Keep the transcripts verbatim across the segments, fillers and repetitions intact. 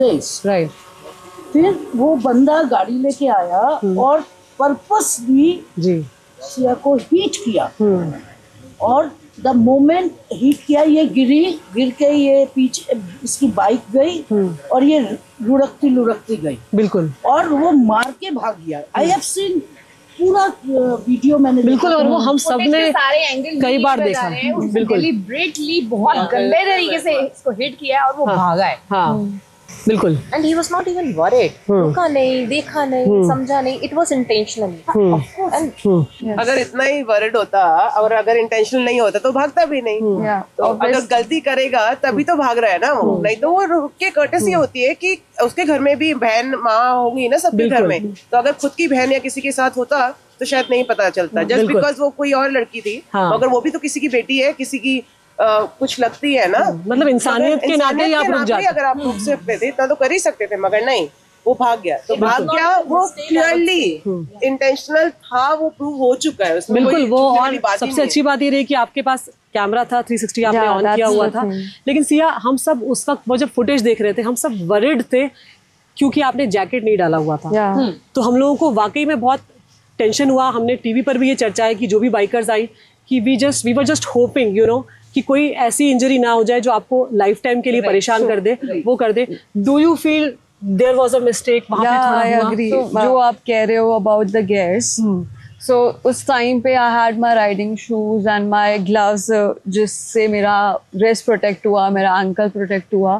Right. फिर वो बंदा गाड़ी लेके आया और पर्पसली जी सिया को हिट किया, और द मोमेंट हिट किया ये गिरी, गिर के ये पीछे इसकी बाइक गई और ये लुढ़कती लुढ़कती गई बिल्कुल, और वो मार के भाग गया। आई हैव सीन पूरा वीडियो मैंने बिल्कुल, और वो हम सब ने सारे एंगल कई बार देखा। बिल्कुल, डिलिबरेटली बहुत गंदे तरीके से इसको हिट किया और वो भागा है। हाँ बिल्कुल। And he was not even worried. रुका नहीं, देखा नहीं, समझा नहीं. It was intentionally. Of course. And अगर इतना ही वर्ड होता और अगर इंटेंशनल नहीं होता तो भागता भी नहीं। तो अगर गलती करेगा तभी तो भाग रहा है ना वो, नहीं तो वो रुक के कर्टेसी होती है कि उसके घर में भी बहन माँ होंगी ना सबके घर में, तो अगर खुद की बहन या किसी के साथ होता तो शायद नहीं पता चलता, जस्ट बिकॉज वो कोई और लड़की थी। मगर वो भी तो किसी की बेटी है, किसी की Uh, कुछ लगती है ना, मतलब इंसानियत के नाते ही आप रुक जाते। अगर आप रुक सकते थे तो कर ही सकते थे, मगर नहीं, वो भाग गया। तो भाग गया, वो क्लियरली इंटेंशनल था, वो प्रूव हो चुका है उसमें। बिल्कुल, वो और सबसे अच्छी बात ये रही कि आपके पास कैमरा था, थ्री सिक्सटी आपने ऑन किया हुआ था। लेकिन सिया, हम सब उस वक्त वो जब फुटेज देख रहे थे, हम सब वरिड थे क्योंकि आपने जैकेट नहीं डाला हुआ था। तो हम लोगों को वाकई में बहुत टेंशन हुआ। हमने टीवी पर भी ये चर्चा है कि जो भी बाइकर्स आई कि we just we were just hoping you know कि कोई ऐसी इंजरी ना हो जाए जो आपको लाइफ टाइम के लिए परेशान कर दे, वो कर दे। Do you feel there was a mistake वहां पे थोड़ा? आई एग्री जो आप कह रहे हो अबाउट द गियर्स। सो उस टाइम पे I had my riding shoes and my gloves, जिससे मेरा रेस्ट प्रोटेक्ट हुआ, मेरा एंकल प्रोटेक्ट हुआ,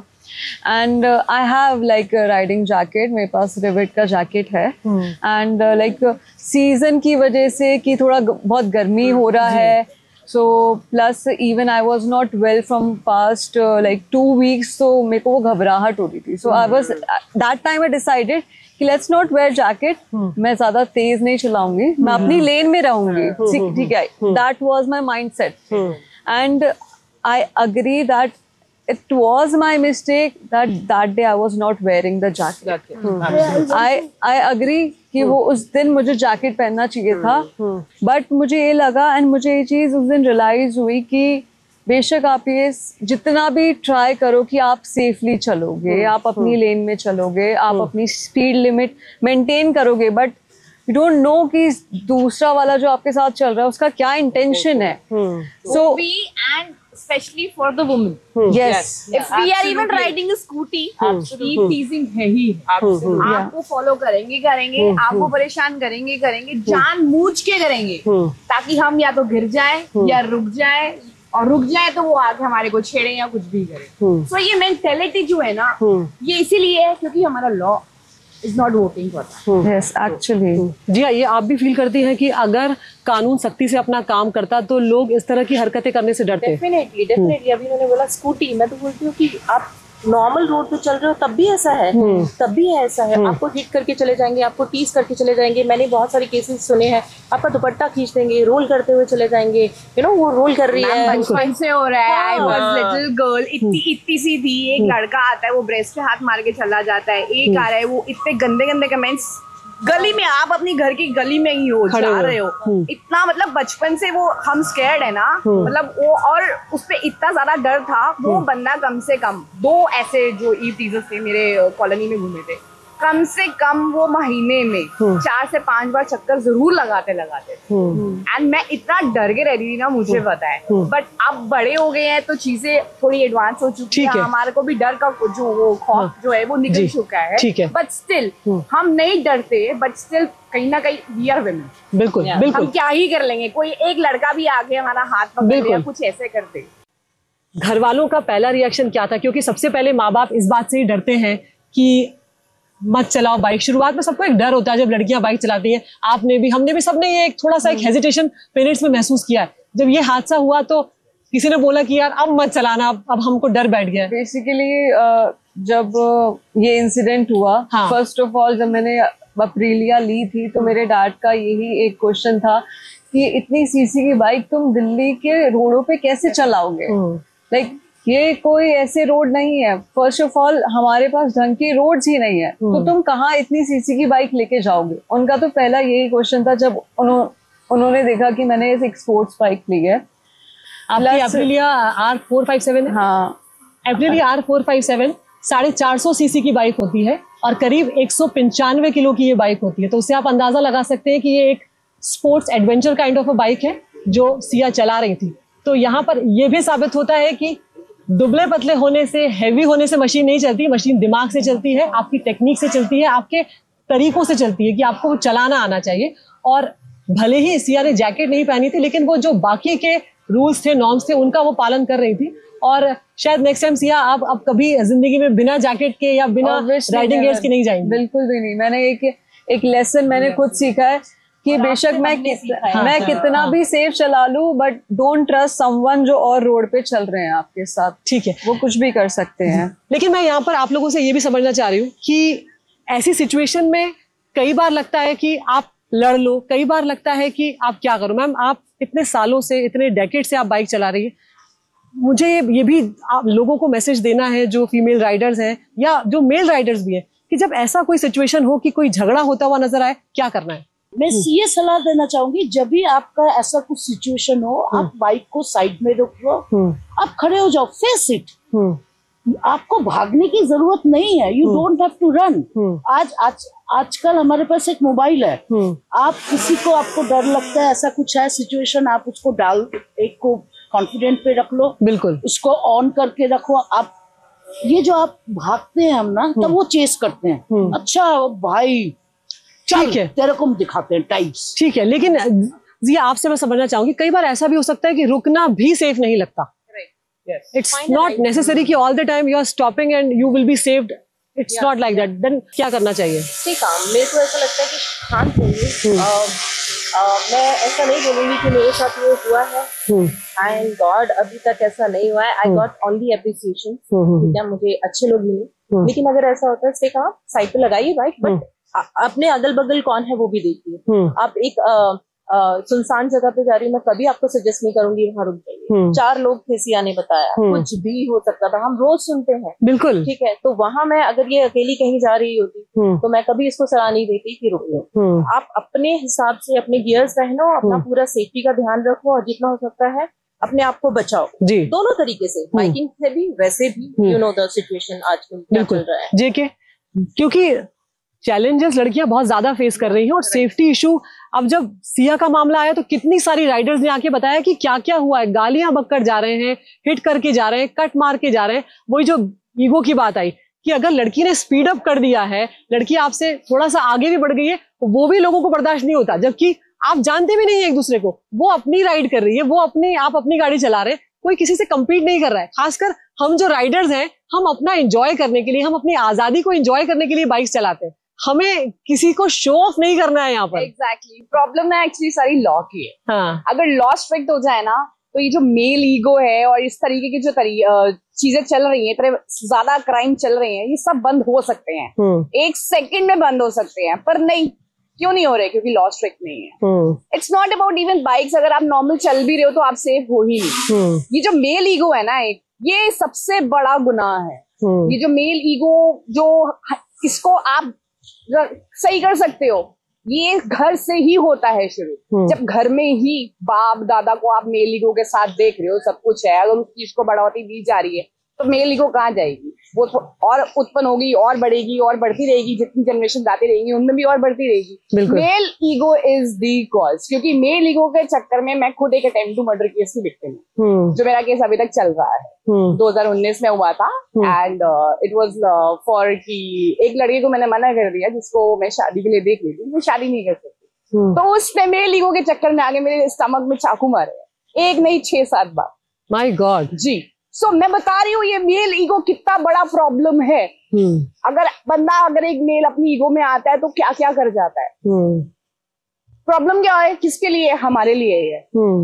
and I have like riding jacket, मेरे पास रिवेट का जैकेट है। एंड लाइक सीजन की वजह से कि थोड़ा बहुत गर्मी हो रहा है, so plus even I was not well from past uh, like two weeks, so मेरे को वो घबराहट हो रही थी। so I was that time I decided कि let's not wear jacket, मैं ज़्यादा तेज नहीं चलाऊंगी, मैं अपनी लेन में रहूंगी, ठीक है। that was my mindset, and I agree that it was my mistake that that day I was not wearing the jacket. I I agree कि वो उस दिन मुझे जैकेट पहनना चाहिए था, बट मुझे ये लगा एंड मुझे ये चीज़ उस दिन रियलाइज हुई कि बेशक आप ये जितना भी ट्राई करो कि आप सेफली चलोगे, आप अपनी लेन में चलोगे, आप अपनी स्पीड लिमिट मेंटेन करोगे, बट यू डोंट नो कि दूसरा वाला जो आपके साथ चल रहा है उसका क्या इंटेंशन है। So we and especially for the woman. Hmm. Yes. yes. If we are even riding a scooty, ये teasing है ही। आपको follow करेंगे करेंगे, आपको परेशान करेंगे करेंगे, जान मूझ के करेंगे, ताकि हम या तो गिर जाएं या रुक जाएं, और रुक जाए तो वो आगे हमारे को छेड़े या कुछ भी करे। तो so, ये मेंटेलिटी जो है ना, ये इसीलिए है क्योंकि हमारा law is not voting for that. Yes, actually. जी हाँ, ये आप भी फील करती हैं कि अगर कानून सख्ती से अपना काम करता तो लोग इस तरह की हरकतें करने से डरते? डेफिनेटली डेफिनेटली अभी उन्होंने बोला स्कूटी, मैं तो बोलती हूँ कि आप नॉर्मल रोड पे चल रहे हो तब भी ऐसा है, तब भी ऐसा है, आपको हिट करके चले जाएंगे, आपको टीज करके चले जाएंगे। मैंने बहुत सारे केसेस सुने हैं, आपका दुपट्टा खींच देंगे, रोल करते हुए चले जाएंगे, यू नो वो रोल कर रही है, बचपन से हो रहा है। आई वाज लिटिल गर्ल, इतनी इतनी सी थी, एक लड़का आता है वो ब्रेस्ट पे हाथ मार के चला जाता है, एक आ रहा है वो इतने गंदे गंदे कमेंट्स, गली में आप अपनी घर की गली में ही हो, जा रहे हो, इतना मतलब बचपन से वो हम स्कैर्ड है ना, मतलब वो, और उस पे इतना ज्यादा डर था। वो बंदा कम से कम दो ऐसे जो ईव टीजर्स थे मेरे कॉलोनी में घूमे थे, कम से कम वो महीने में चार से पांच बार चक्कर जरूर लगाते लगाते थे। एंड मैं इतना डर के रहती थी ना, मुझे पता है, बट अब बड़े हो गए हैं तो चीजें थोड़ी एडवांस हो चुकी है, हमारे को भी डर का जो वो खौफ जो है वो निकल चुका है, बट स्टिल हम नहीं डरते, बट स्टिल कहीं ना कहीं वी आर वुमेन। बिल्कुल बिल्कुल, हम क्या ही कर लेंगे, कोई एक लड़का भी आगे हमारा हाथ पकड़ लिया कुछ ऐसे करते। घर वालों का पहला रिएक्शन क्या था? क्योंकि सबसे पहले माँ बाप इस बात से ही डरते हैं कि मत चलाओ बाइक। शुरुआत में सबको एक डर होता है जब लड़कियां बाइक चलाती हैं, आपने भी, हमने भी, सबने ये एक थोड़ा सा एक हेजिटेशन पेरेंट्स में महसूस किया है। जब ये हादसा हुआ तो किसी ने बोला कि यार अब मत चलाना, अब अब हमको डर बैठ गया है। बेसिकली जब ये इंसिडेंट हुआ, फर्स्ट ऑफ ऑल जब मैंने अप्रीलिया ली थी तो मेरे डैड का यही एक क्वेश्चन था कि इतनी सीसी की बाइक तुम दिल्ली के रोडों पे कैसे चलाओगे? लाइक ये कोई ऐसे रोड नहीं है, फर्स्ट ऑफ ऑल हमारे पास ढंग की रोड्स ही नहीं है, तो तुम कहाँ इतनी सीसी की बाइक लेके जाओगे? उनका तो पहला यही क्वेश्चन था जब उन्हों, उन्होंने देखा कि मैंने एक स्पोर्ट्स बाइक ली है। आपकी Aprilia are four five seven? हाँ, Aprilia are four five seven साढ़े चार सौ सीसी की बाइक होती है और करीब एक सौ पंचानवे किलो की ये बाइक होती है। तो उससे आप अंदाजा लगा सकते हैं कि ये एक sports adventure kind of a bike है जो सिया चला रही थी। तो यहाँ पर यह भी साबित होता है कि दुबले पतले होने से, हैवी होने से मशीन नहीं चलती। मशीन दिमाग से चलती है, आपकी टेक्निक से चलती है, आपके तरीकों से चलती है कि आपको चलाना आना चाहिए। और भले ही सिया ने जैकेट नहीं पहनी थी, लेकिन वो जो बाकी के रूल्स थे, नॉर्म्स थे, उनका वो पालन कर रही थी। और शायद नेक्स्ट टाइम सिया आप अब कभी जिंदगी में बिना जैकेट के या बिना राइडिंग गियर्स के नहीं जाएंगे। बिल्कुल भी नहीं। मैंने एक एक लेसन मैंने खुद सीखा है कि बेशक मैं कित, मैं कितना भी सेफ चला लूं, बट डोंट ट्रस्ट समवन जो और रोड पे चल रहे हैं आपके साथ। ठीक है, वो कुछ भी कर सकते हैं। लेकिन मैं यहाँ पर आप लोगों से ये भी समझना चाह रही हूँ कि ऐसी सिचुएशन में कई बार लगता है कि आप लड़ लो, कई बार लगता है कि आप क्या करो। मैम, आप इतने सालों से, इतने डेकेड से आप बाइक चला रही है, मुझे ये भी आप लोगों को मैसेज देना है जो फीमेल राइडर्स हैं या जो मेल राइडर्स भी हैं, कि जब ऐसा कोई सिचुएशन हो कि कोई झगड़ा होता हुआ नजर आए, क्या करना है? मैं ये सलाह देना चाहूंगी, जब भी आपका ऐसा कुछ सिचुएशन हो, आप बाइक को साइड में रखो, आप खड़े हो जाओ, फेस इट। आपको भागने की जरूरत नहीं है, you don't have to run. आज आज आजकल हमारे पास एक मोबाइल है, आप किसी को, आपको डर लगता है, ऐसा कुछ है सिचुएशन, आप उसको डाल, एक को कॉन्फिडेंट पे रख लो, बिल्कुल उसको ऑन करके रखो। आप ये जो आप भागते हैं हम ना, तब वो चेस करते हैं, अच्छा भाई ठीक है तेरे को हम दिखाते हैं टाइप्स। ठीक है, लेकिन जी आपसे मैं समझना चाहूंगी, कई बार ऐसा भी हो सकता है कि रुकना भी सेफ नहीं लगता। इट्स नॉट नेसेसरी कि all the time you are stopping and you will be saved. It's not like that. Then क्या करना चाहिए? ठीक है, मेरे को ऐसा लगता है कि शांत होइए। मैं ऐसा नहीं बोलूंगी कि मेरे साथ ये हुआ है, थैंक गॉड अभी तक ऐसा नहीं हुआ है। आई गॉट ओनली एप्रिसिएशन, ठीक है, मुझे अच्छे लोग मिले। लेकिन अगर ऐसा होता है, ठीक है, आप साइड पे लगाइए बाइक, बट अपने अगल बगल कौन है वो भी देखिए। आप एक आ, आ, सुनसान जगह पे जा रही हूँ, मैं कभी आपको सजेस्ट नहीं करूंगी वहाँ रुक जाइए। चार लोग थे, सिया ने बताया, कुछ भी हो सकता था, हम रोज सुनते हैं, बिल्कुल ठीक है। तो वहां मैं अगर ये अकेली कहीं जा रही होती तो मैं कभी इसको सलाह नहीं देती कि रुक लो। आप अपने हिसाब से अपने गियर्स पहनो, अपना पूरा सेफ्टी का ध्यान रखो, और जितना हो सकता है अपने आप को बचाओ, दोनों तरीके से, बाइकिंग से भी, वैसे भी। यू नो द सिचुएशन आजकल क्या चल रहा है जेके, क्योंकि चैलेंजेस लड़कियां बहुत ज्यादा फेस कर रही हैं और सेफ्टी इशू। अब जब सिया का मामला आया तो कितनी सारी राइडर्स ने आके बताया कि क्या क्या हुआ है, गालियां बककर जा रहे हैं, हिट करके जा रहे हैं, कट मार के जा रहे हैं। वही जो ईगो की बात आई कि अगर लड़की ने स्पीड अप कर दिया है, लड़की आपसे थोड़ा सा आगे भी बढ़ गई है, वो भी लोगों को बर्दाश्त नहीं होता, जबकि आप जानते भी नहीं है एक दूसरे को। वो अपनी राइड कर रही है, वो अपनी, आप अपनी गाड़ी चला रहे हैं, कोई किसी से कम्पीट नहीं कर रहा है। खासकर हम जो राइडर्स हैं, हम अपना एंजॉय करने के लिए, हम अपनी आजादी को एंजॉय करने के लिए बाइक चलाते हैं। हमें किसी को शो ऑफ नहीं करना है यहाँ पर। एग्जैक्टली, प्रॉब्लम ना एक्चुअली सारी लॉ की है। हाँ। अगर लॉ स्ट्रिक्ट हो जाए ना, तो ये जो मेल ईगो है और इस तरीके की जो चीजें चल रही हैं, इतने ज्यादा क्राइम चल रहे हैं, ये सब बंद हो सकते हैं, एक सेकंड में बंद हो सकते हैं। पर नहीं, क्यों नहीं हो रहे? क्योंकि लॉ स्ट्रिक्ट नहीं है। It's not about even bikes, अगर आप नॉर्मल चल भी रहे हो तो आप सेफ हो ही नहीं। ये जो मेल ईगो है ना, एक ये सबसे बड़ा गुनाह है। ये जो मेल ईगो, जो इसको आप सही कर सकते हो, ये घर से ही होता है शुरू। जब घर में ही बाप दादा को आप मेल ईगो के साथ देख रहे हो, सब कुछ है, अगर उस चीज को बढ़ोतरी दी जा रही है तो मेल ईगो कहाँ जाएगी? वो तो और उत्पन्न होगी और बढ़ेगी और बढ़ती रहेगी, जितनी जनरेशन जाती रहेंगी उनमें भी और बढ़ती रहेगी। Male ego is the cause, क्योंकि मेल ईगो के चक्कर में मैं खुद एक अटेम्प्ट टू मर्डर केस की विक्टिम हूँ, जो मेरा केस अभी तक चल रहा है। दो हज़ार उन्नीस में हुआ था, एंड इट वाज फॉर कि एक लड़के को मैंने मना कर दिया जिसको मैं शादी के लिए देख ली थी, मैं शादी नहीं कर सकती। तो उसने मेल ईगो के चक्कर में आगे मेरे स्टमक में चाकू मारे, एक नहीं छह सात बार। My God ji. So so, मैं बता रही हूँ ये मेल ईगो कितना बड़ा प्रॉब्लम है। hmm. अगर बंदा, अगर एक मेल अपनी ईगो में आता है तो क्या क्या कर जाता है। Problem hmm. क्या है? किसके लिए? हमारे लिए है।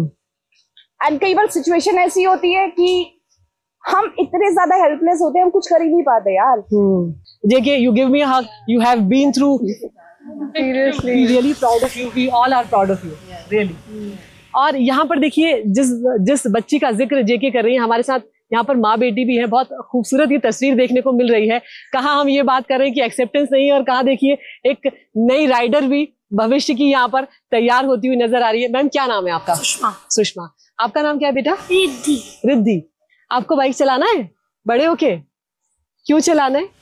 And hmm. कई बार सिचुएशन ऐसी होती है कि हम इतने ज्यादा हेल्पलेस होते हैं, हम कुछ कर ही नहीं पाते यार। जेके, you give me a hug, you have been through, seriously really proud of you, we all are proud of you, really. और यहाँ पर देखिए, जिस जिस बच्ची का जिक्र जेके कर रही है, हमारे साथ यहाँ पर माँ बेटी भी है। बहुत खूबसूरत ये तस्वीर देखने को मिल रही है। कहाँ हम ये बात कर रहे हैं कि एक्सेप्टेंस नहीं है, और कहाँ देखिए एक नई राइडर भी भविष्य की यहाँ पर तैयार होती हुई नजर आ रही है। मैम, क्या नाम है आपका? सुषमा। सुषमा, आपका नाम क्या है बेटा? रिद्धि। रिद्धि, आपको बाइक चलाना है बड़े होके? क्यों चलाना है?